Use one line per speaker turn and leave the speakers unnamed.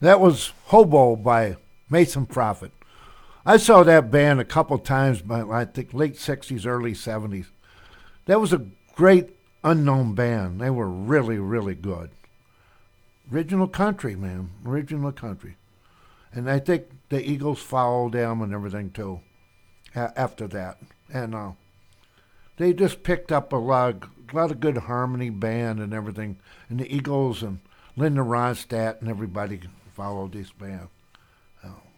That was Hobo by Mason Prophet. I saw that band a couple times, by I think late '60s, early '70s. That was a great unknown band. They were really, really good. Original country, man. Original country. And I think the Eagles followed them and everything too after that. And they just picked up a lot of good harmony band and everything. And the Eagles and Linda Ronstadt and everybody followed this band.